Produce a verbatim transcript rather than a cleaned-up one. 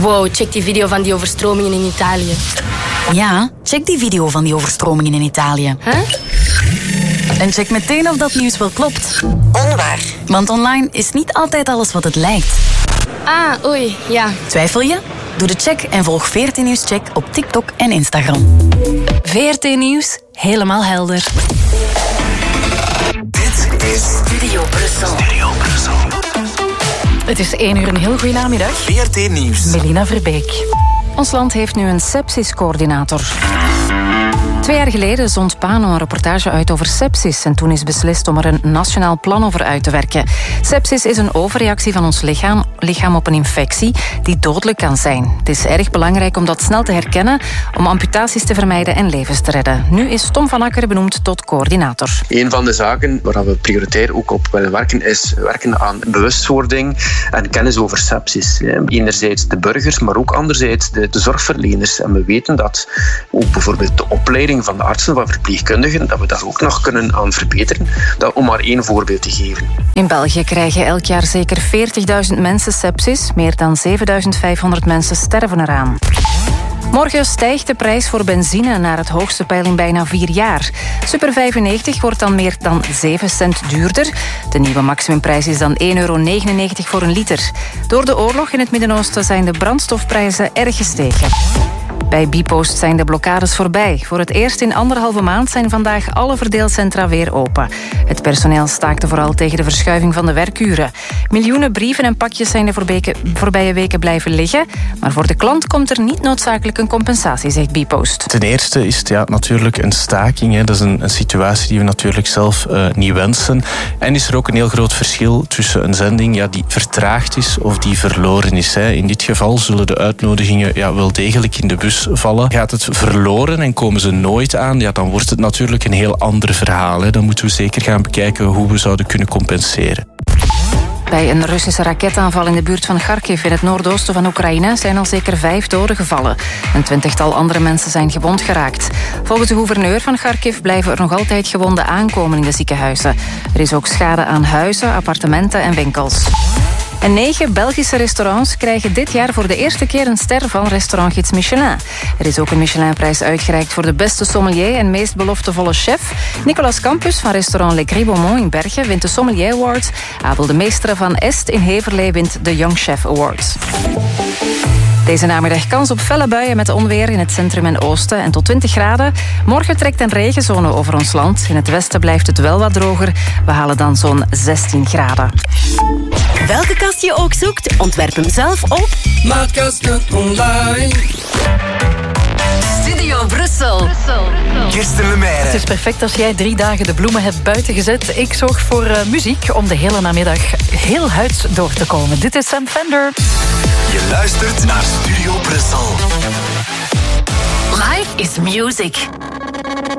Wow, check die video van die overstromingen in Italië. Ja, check die video van die overstromingen in Italië. Huh? En check meteen of dat nieuws wel klopt. Onwaar. Want online is niet altijd alles wat het lijkt. Ah, oei, ja. Twijfel je? Doe de check en volg V R T Nieuws Check op TikTok en Instagram. V R T Nieuws, helemaal helder. Dit is Studio Brussel. Studio Brussel. Het is één uur, een heel goede namiddag. V R T Nieuws. Melina Verbeek. Ons land heeft nu een sepsiscoördinator. Twee jaar geleden zond Pano een reportage uit over sepsis en toen is beslist om er een nationaal plan over uit te werken. Sepsis is een overreactie van ons lichaam, lichaam op een infectie die dodelijk kan zijn. Het is erg belangrijk om dat snel te herkennen, om amputaties te vermijden en levens te redden. Nu is Tom van Akker benoemd tot coördinator. Een van de zaken waar we prioritair ook op willen werken is werken aan bewustwording en kennis over sepsis. Enerzijds de burgers, maar ook anderzijds de, de zorgverleners. En we weten dat ook bijvoorbeeld de opleiding van de artsen, van verpleegkundigen, dat we daar ook nog kunnen aan verbeteren. Dat, om maar één voorbeeld te geven. In België krijgen elk jaar zeker veertigduizend mensen sepsis. Meer dan zevenduizend vijfhonderd mensen sterven eraan. Morgen stijgt de prijs voor benzine naar het hoogste peil in bijna vier jaar. Super vijfennegentig wordt dan meer dan zeven cent duurder. De nieuwe maximumprijs is dan één euro negenennegentig voor een liter. Door de oorlog in het Midden-Oosten zijn de brandstofprijzen erg gestegen. Bij Bpost zijn de blokkades voorbij. Voor het eerst in anderhalve maand zijn vandaag alle verdeelcentra weer open. Het personeel staakte vooral tegen de verschuiving van de werkuren. Miljoenen brieven en pakjes zijn de voorbije weken blijven liggen. Maar voor de klant komt er niet noodzakelijk een compensatie, zegt Bpost. Ten eerste is het ja, natuurlijk een staking. Hè. Dat is een, een situatie die we natuurlijk zelf uh, niet wensen. En is er ook een heel groot verschil tussen een zending ja, die vertraagd is of die verloren is. Hè. In dit geval zullen de uitnodigingen ja, wel degelijk in de bus vallen. Gaat het verloren en komen ze nooit aan, ja, dan wordt het natuurlijk een heel ander verhaal. Hè. Dan moeten we zeker gaan bekijken hoe we zouden kunnen compenseren. Bij een Russische raketaanval in de buurt van Kharkiv in het noordoosten van Oekraïne zijn al zeker vijf doden gevallen. Een twintigtal andere mensen zijn gewond geraakt. Volgens de gouverneur van Kharkiv blijven er nog altijd gewonden aankomen in de ziekenhuizen. Er is ook schade aan huizen, appartementen en winkels. En negen Belgische restaurants krijgen dit jaar voor de eerste keer een ster van restaurantgids Michelin. Er is ook een Michelinprijs uitgereikt voor de beste sommelier en meest beloftevolle chef. Nicolas Campus van restaurant Le Gris Beaumont in Bergen wint de Sommelier Award. Abel de Meestere van Est in Heverlee wint de Young Chef Award. Deze namiddag kans op felle buien met onweer in het centrum en oosten en tot twintig graden. Morgen trekt een regenzone over ons land. In het westen blijft het wel wat droger. We halen dan zo'n zestien graden. Welke kast je ook zoekt, ontwerp hem zelf op Maatkasten online. Studio Brussel. Kirsten Lemaire. Het is perfect als jij drie dagen de bloemen hebt buiten gezet. Ik zorg voor uh, muziek om de hele namiddag heel huids door te komen. Dit is Sam Fender. Je luistert naar Studio Brussel. Life is music.